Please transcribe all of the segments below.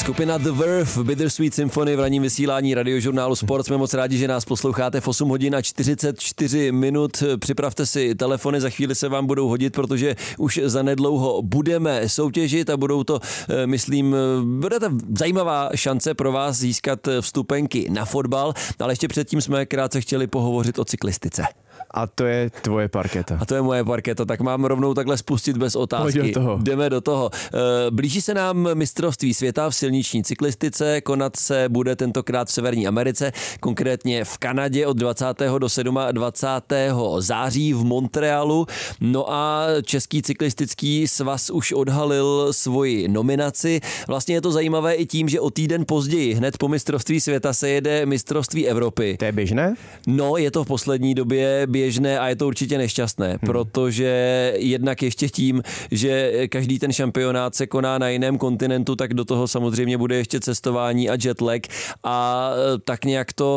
Skupina The Verve, Bittersweet Symphony v ranním vysílání radiožurnálu Sport. Jsme moc rádi, že nás posloucháte v 8 hodin a 44 minut. Připravte si telefony, za chvíli se vám budou hodit, protože už zanedlouho budeme soutěžit a budou to, myslím, bude to zajímavá šance pro vás získat vstupenky na fotbal, ale ještě předtím jsme krátce chtěli pohovořit o cyklistice. A to je tvoje parketa. A to je moje parketa, tak mám rovnou takhle spustit bez otázky. Pojď do toho. Jdeme do toho. Blíží se nám mistrovství světa v silniční cyklistice, konat se bude tentokrát v Severní Americe, konkrétně v Kanadě od 20. do 27. září v Montrealu. No a Český cyklistický svaz už odhalil svoji nominaci. Vlastně je to zajímavé i tím, že o týden později, hned po mistrovství světa, se jede mistrovství Evropy. To je běžné? No, je to v poslední době běžné a je to určitě nešťastné, protože jednak ještě tím, že každý ten šampionát se koná na jiném kontinentu, tak do toho samozřejmě bude ještě cestování a jetlag a tak nějak to,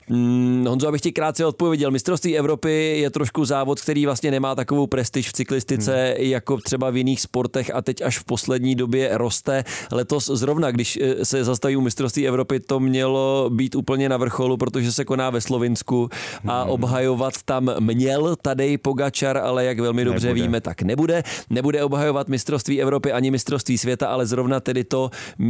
Honzo, abych ti krátce odpověděl, mistrovství Evropy je trošku závod, který vlastně nemá takovou prestiž v cyklistice jako třeba v jiných sportech a teď až v poslední době roste. Letos zrovna, když se zastaví mistrovství Evropy, to mělo být úplně na vrcholu, protože se koná ve Slovinsku a obhajovat tam měl Tadej Pogačar, ale jak velmi dobře víme, tak nebude. Nebude obhajovat mistrovství Evropy ani mistrovství světa, ale zrovna tedy to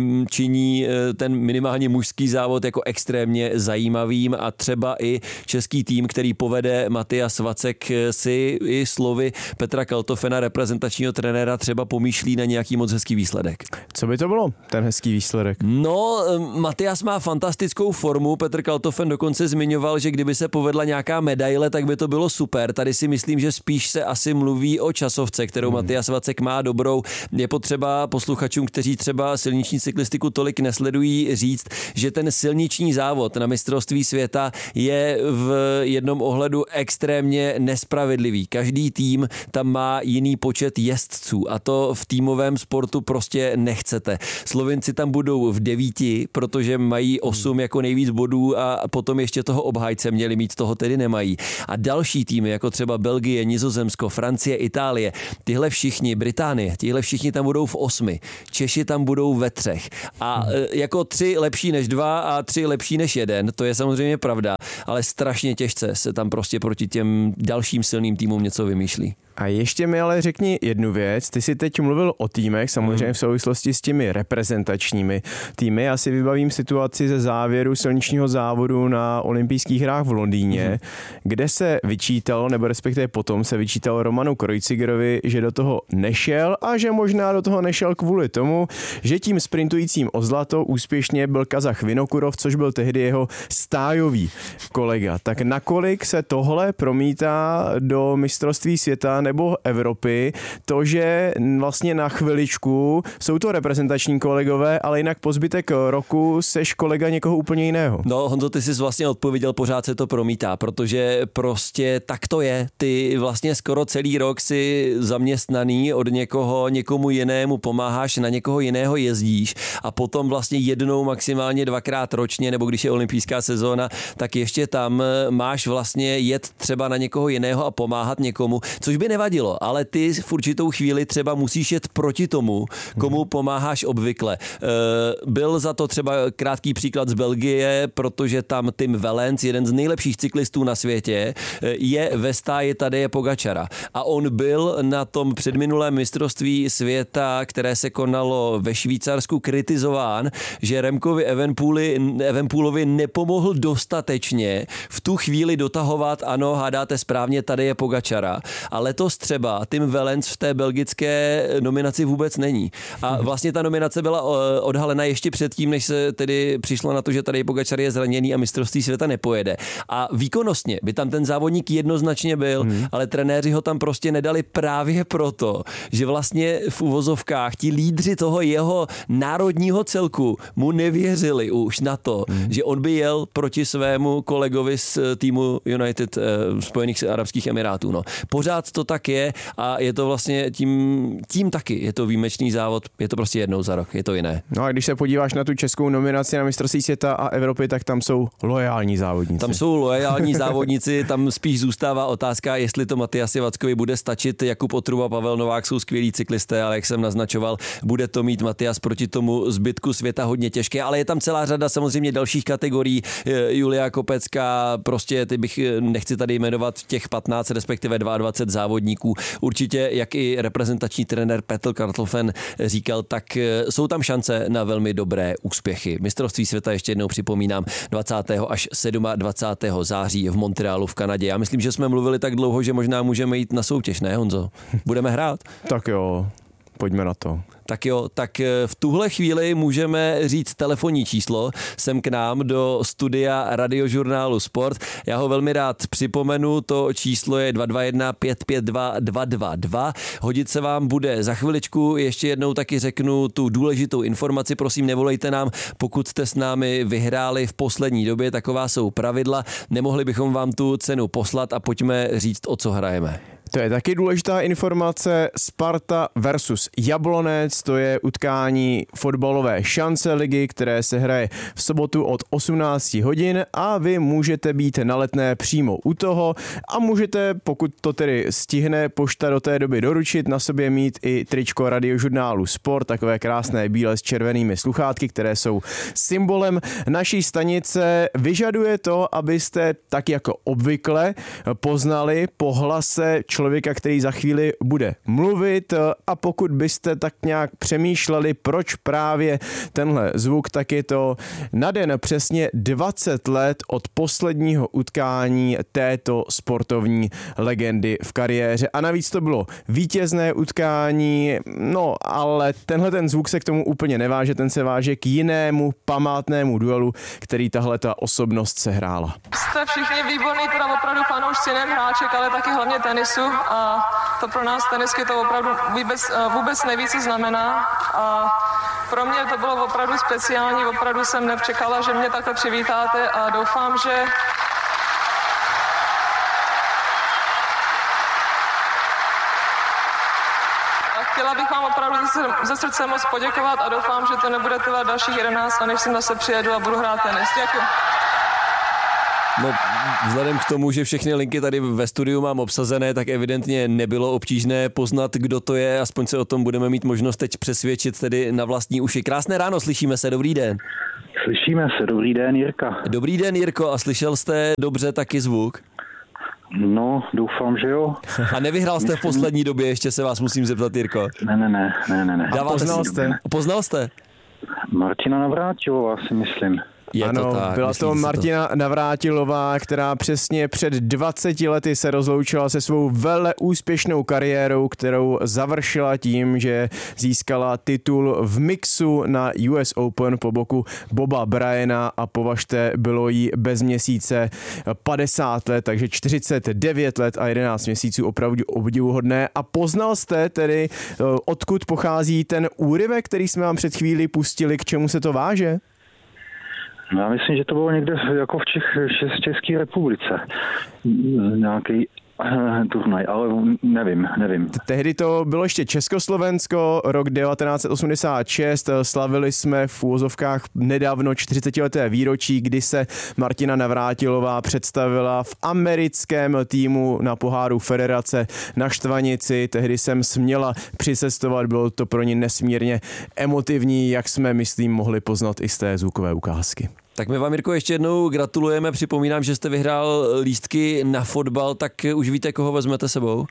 činí ten minimálně mužský závod jako extrémně zajímavým a třeba i český tým, který povede Matyas Vacek, si i slovy Petra Kaltofena, reprezentačního trenéra, třeba pomýšlí na nějaký moc hezký výsledek. Co by to bylo, ten hezký výsledek? No, Matyas má fantastickou formu, Petr Kaltofen dokonce zmiňoval, že kdyby se povedla nějaká medaile, tak by to bylo super. Tady si myslím, že spíš se asi mluví o časovce, kterou Matyas Vacek má dobrou. Je potřeba posluchačům, kteří třeba silniční cyklistiku tolik nesledují, říct, že ten silniční závod na mistrovství světa je v jednom ohledu extrémně nespravedlivý. Každý tým tam má jiný počet jezdců a to v týmovém sportu prostě nechcete. Slovinci tam budou v 9, protože mají 8 jako nejvíc bodů a potom ještě toho obhájce měli mít, toho tedy nemají. A další týmy, jako třeba Belgie, Nizozemsko, Francie, Itálie, tyhle všichni, Británie, tihle všichni tam budou v 8. Češi tam budou ve 3. A jako 3 lepší než 2 a 3 lepší než 1, to je samozřejmě pravda, ale strašně těžce se tam prostě proti těm dalším silným týmům něco vymýšlí. A ještě mi ale řekni jednu věc, ty jsi teď mluvil o týmech, samozřejmě v souvislosti s těmi reprezentačními týmy. Já si vybavím situaci ze závěru silničního závodu na olympijských hrách v Londýně, kde se vyčítalo, nebo respektive potom se vyčítalo Romanu Kreuzigerovi, že do toho nešel a že možná do toho nešel kvůli tomu, že tím sprintujícím o zlato úspěšně byl Kazach Vinokurov, což byl tehdy jeho stájový kolega. Tak nakolik se tohle promítá do mistrovství světa nebo Evropy, to, že vlastně na chviličku jsou to reprezentační kolegové, ale jinak po zbytek roku seš kolega někoho úplně jiného. No, Honzo, ty jsi vlastně odpověděl, pořád se to promítá, protože prostě tak to je. Ty vlastně skoro celý rok si zaměstnaný od někoho, někomu jinému pomáháš, na někoho jiného jezdíš a potom vlastně jednou, maximálně 2krát ročně, nebo když je olympijská sezóna, tak ještě tam máš vlastně jet třeba na někoho jiného a pomáhat někomu, což by nevadilo, ale ty v určitou chvíli třeba musíš jet proti tomu, komu pomáháš obvykle. Byl za to třeba krátký příklad z Belgie, protože tam Tim Wellens, jeden z nejlepších cyklistů na světě, je ve stáji Tadeje Pogačara. A on byl na tom předminulém mistrovství světa, které se konalo ve Švýcarsku, kritizován, že Remkovi Evenepoelovi nepomohl dostatečně v tu chvíli dotahovat, ano, hádáte správně, Tadeje Pogačara. A letos třeba Tim Wellens v té belgické nominaci vůbec není. A vlastně ta nominace byla odhalena ještě předtím, než se tedy přišlo na to, že Tadej Pogačar je zraněný a mistrovství světa nepojede. A výkonnostně by tam ten závodník jednoznačně byl, ale trenéři ho tam prostě nedali právě proto, že vlastně v uvozovkách ti lídři toho jeho národního celku mu nevěřili už na to, že on by jel proti svému kolegovi z týmu United Spojených arabských emirátů. No. Pořád to tak je a je to vlastně tím taky, je to výjimečný závod, je to prostě jednou za rok, je to jiné. No a když se podíváš na tu českou nominaci na mistrovství světa a Evropy, tak tam jsou loajální závodníci. Tam jsou loajální závodníci, tam spíš zůstává otázka, jestli to Matyasi Vackovi bude stačit. Jakub Otruba, Pavel Novák jsou skvělí cyklisté, ale jak jsem naznačoval, bude to mít Matyas proti tomu zbytku světa hodně těžké, ale je tam celá řada samozřejmě dalších kategorií. Julia Kopecká, prostě nechci tady jmenovat těch 15, respektive 22 závodníků. Určitě, jak i reprezentační trenér Petr Kartelfen říkal, tak jsou tam šance na velmi dobré úspěchy. Mistrovství světa ještě jednou připomínám 20. až 27. září v Montrealu v Kanadě. Já myslím, že jsme mluvili tak dlouho, že možná můžeme jít na soutěž, ne Honzo? Budeme hrát? Tak jo, pojďme na to. Tak jo, tak v tuhle chvíli můžeme říct telefonní číslo sem k nám do studia Radiožurnálu Sport. Já ho velmi rád připomenu, to číslo je 221 552 222. Hodit se vám bude za chviličku, ještě jednou taky řeknu tu důležitou informaci, prosím nevolejte nám, pokud jste s námi vyhráli v poslední době, taková jsou pravidla, nemohli bychom vám tu cenu poslat a pojďme říct, o co hrajeme. To je taky důležitá informace. Sparta versus Jablonec, to je utkání fotbalové šance ligy, které se hraje v sobotu od 18 hodin a vy můžete být na Letné přímo u toho a můžete, pokud to tedy stihne pošta do té doby doručit, na sobě mít i tričko Radiožurnálu Sport, takové krásné bílé s červenými sluchátky, které jsou symbolem naší stanice. Vyžaduje to, abyste tak jako obvykle poznali po hlase člověka, který za chvíli bude mluvit, a pokud byste tak nějak přemýšleli, proč právě tenhle zvuk, tak je to na den přesně 20 let od posledního utkání této sportovní legendy v kariéře. A navíc to bylo vítězné utkání, no ale tenhle ten zvuk se k tomu úplně neváže, ten se váže k jinému památnému duelu, který tahle ta osobnost sehrála. Jste všichni výborní, teda opravdu fanoušci nejen hráček, ale taky hlavně tenisu a to pro nás tenisky to opravdu vůbec neví, co znamená a pro mě to bylo opravdu speciální, opravdu jsem nečekala, že mě takhle přivítáte a doufám, že chtěla bych vám opravdu ze srdce moc poděkovat a doufám, že to nebude trvat dalších 11 a než sem zase přijedu a budu hrát tenis. Děkuji. No, vzhledem k tomu, že všechny linky tady ve studiu mám obsazené, tak evidentně nebylo obtížné poznat, kdo to je, aspoň se o tom budeme mít možnost teď přesvědčit tedy na vlastní uši. Krásné ráno, slyšíme se, dobrý den. Slyšíme se, dobrý den, Jirka. Dobrý den, Jirko, a slyšel jste dobře taky zvuk? No, doufám, že jo. A nevyhrál jste v poslední době, ještě se vás musím zeptat, Jirko. Ne. Poznal jste? Martina Navrátilová, si myslím. Ano, tak, byla to Martina Navrátilová, která přesně před 20 lety se rozloučila se svou veleúspěšnou kariérou, kterou završila tím, že získala titul v mixu na US Open po boku Boba Bryana a považte, bylo jí bez měsíce 50 let, takže 49 let a 11 měsíců, opravdu obdivuhodné. A poznal jste tedy, odkud pochází ten úryvek, který jsme vám před chvíli pustili, k čemu se to váže? No, já myslím, že to bylo někde jako v České republice. Nějaký turnaj, ale nevím. Tehdy to bylo ještě Československo, rok 1986, slavili jsme v úvozovkách nedávno 40leté výročí, kdy se Martina Navrátilová představila v americkém týmu na poháru federace na Štvanici. Tehdy jsem směla přicestovat, bylo to pro ní nesmírně emotivní, jak jsme, myslím, mohli poznat i z té zvukové ukázky. Tak my vám, Jirko, ještě jednou gratulujeme, připomínám, že jste vyhrál lístky na fotbal, tak už víte, koho vezmete sebou?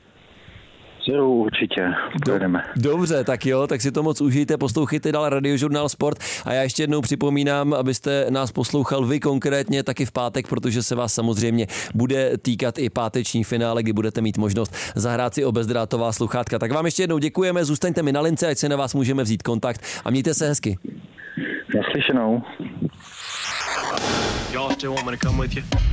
Určitě, pojedeme. Dobře, tak jo, tak si to moc užijte, poslouchejte dál Radiožurnál Sport a já ještě jednou připomínám, abyste nás poslouchal vy konkrétně taky v pátek, protože se vás samozřejmě bude týkat i páteční finále, kdy budete mít možnost zahrát si o bezdrátová sluchátka. Tak vám ještě jednou děkujeme, zůstaňte mi na lince, ať se na vás můžeme vzít kontakt a mějte se hezky. Naslyšenou. Y'all still want me to come with you?